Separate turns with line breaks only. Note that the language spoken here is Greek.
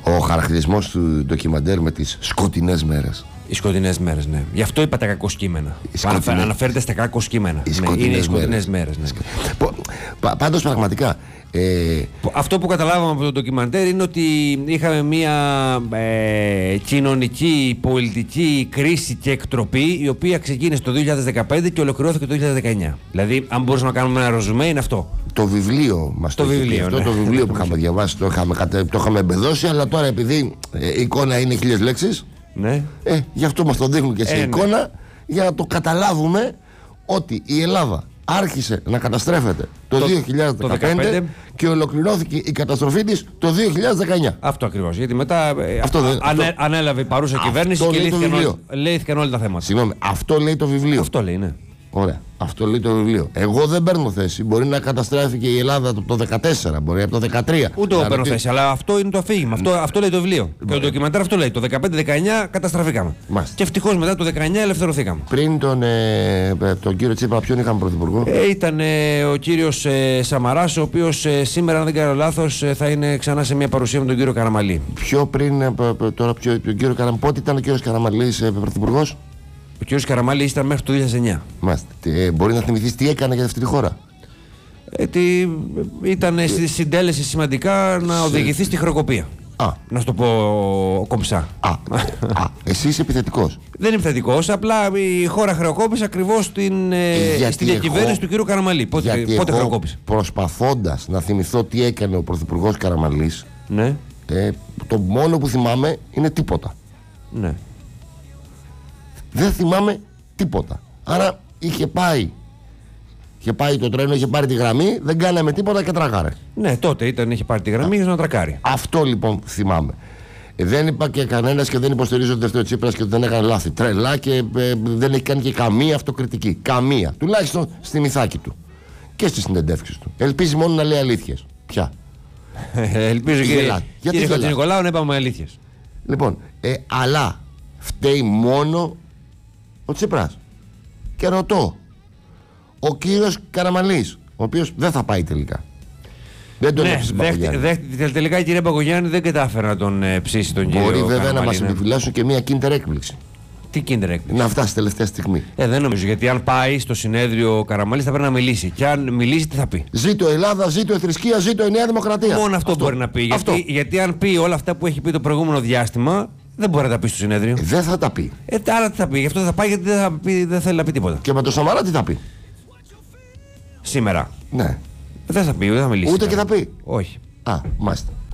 Ο χαρακτηρισμός του ντοκιμαντέρ με τις σκοτεινές μέρες.
Οι σκοτεινές μέρες, ναι. Γι' αυτό είπα τα κακοσκήμενα. Αναφέρεται στα κακοσκήμενα. Είναι οι σκοτεινές μέρες. Ναι.
Πάντως πραγματικά.
Αυτό που καταλάβαμε από το ντοκιμαντέρ είναι ότι είχαμε μια κοινωνική, πολιτική κρίση και εκτροπή, η οποία ξεκίνησε το 2015 και ολοκληρώθηκε το 2019. Δηλαδή, αν μπορούσαμε να κάνουμε ένα ρεζουμέ, είναι αυτό.
Το βιβλίο μας το
βιβλίο,
αυτό,
ναι.
Το βιβλίο που είχαμε διαβάσει, το είχαμε εμπεδώσει, αλλά τώρα επειδή η εικόνα είναι 1000 λέξεις,
ναι.
Γι' αυτό μας το δείχνουν και σε εικόνα, για να το καταλάβουμε ότι η Ελλάδα άρχισε να καταστρέφεται το 2015 και ολοκληρώθηκε η καταστροφή της το 2019.
Αυτό ακριβώς, γιατί μετά ανέλαβε η παρούσα κυβέρνηση και λύθηκαν όλα τα θέματα.
Συγγνώμη, αυτό λέει το βιβλίο.
Αυτό λέει, ναι.
Ωραία, αυτό λέει το βιβλίο. Εγώ δεν παίρνω θέση. Μπορεί να καταστράφηκε η Ελλάδα από το 2014, μπορεί από το 2013.
Ούτε εγώ παίρνω θέση, αλλά αυτό είναι το αφήγημα. Αυτό λέει το βιβλίο. Και το ντοκιμαντέρ αυτό λέει. Το 2015-19 καταστραφήκαμε.
Μάλιστα.
Και ευτυχώς μετά το 2019 ελευθερωθήκαμε.
Πριν τον κύριο Τσίπρα, ποιον είχαμε πρωθυπουργό?
Ήταν ο κύριος Σαμαράς, ο οποίος σήμερα, αν δεν κάνω λάθος, θα είναι ξανά σε μια παρουσία με τον κύριο Καραμανλή.
Πιο πριν, τώρα τον κύριο Καραμανλή, πότε ήταν ο κύριος Καραμανλής πρωθυπουργός?
Ο κ. Καραμανλής ήταν μέχρι το 2009.
Μάλιστα. Μπορεί να θυμηθείς τι έκανε για αυτή τη χώρα?
Ήταν στη συντέλεση σημαντικά να οδηγηθεί στη χρεοκοπία. Να σου το πω κομψά.
Εσύ είσαι επιθετικός.
Δεν είμαι επιθετικός, απλά η χώρα χρεοκόπησε ακριβώς στη διακυβέρνηση του κ. Καραμανλή. Πότε χρεοκόπησε?
Προσπαθώντας να θυμηθώ τι έκανε ο πρωθυπουργός Καραμανλής,
ναι.
Το μόνο που θυμάμαι είναι τίποτα.
Ναι.
Δεν θυμάμαι τίποτα. Άρα είχε πάει το τρένο, είχε πάρει τη γραμμή, δεν κάναμε τίποτα και τρακάρε.
Ναι, τότε είχε πάρει τη γραμμή για να τρακάρει.
Αυτό λοιπόν θυμάμαι. Δεν είπα και κανένας και δεν υποστηρίζω ότι δεν ο Τσίπρας και ότι δεν έκανε λάθη. Τρελά και δεν έχει κάνει και καμία αυτοκριτική. Καμία. Τουλάχιστον στη μυθάκι του και στις συνεντεύξεις του. Ελπίζει μόνο να λέει αλήθειες. Ποια?
Ελπίζω κύριε Χατζηνικολάου να είπαμε αλήθειες.
Λοιπόν, αλλά φταίει μόνο ο Τσίπρας. Και ρωτώ, ο κύριος Καραμανλής, ο οποίος δεν θα πάει τελικά. Δεν τον έψησε Μπακογιάννη.
Τελικά η κυρία Μπακογιάννη δεν κατάφερε να τον ψήσει τον κύριο Καραμανλή.
Μπορεί βέβαια να μας επιφυλάσσουν και μια κίντερ έκπληξη.
Τι κίντερ έκπληξη?
Να φτάσει τελευταία στιγμή.
Δεν νομίζω, γιατί αν πάει στο συνέδριο ο Καραμανλής θα πρέπει να μιλήσει. Και αν μιλήσει, τι θα πει?
Ζήτω Ελλάδα, ζήτω η θρησκεία, ζήτω η Νέα Δημοκρατία.
Μόνο αυτό μπορεί να πει. Γιατί αν πει όλα αυτά που έχει πει το προηγούμενο διάστημα, δεν μπορεί να τα πει στο συνέδριο.
Δεν θα τα πει.
Άρα τι θα πει? Γι' αυτό δεν θα πάει, γιατί δεν θέλει να πει τίποτα.
Και με το Σαμαρά τι θα πει?
Σήμερα.
Ναι.
Δεν θα πει, δεν θα μιλήσει.
Ούτε και θα πει.
Όχι.
Μάλιστα.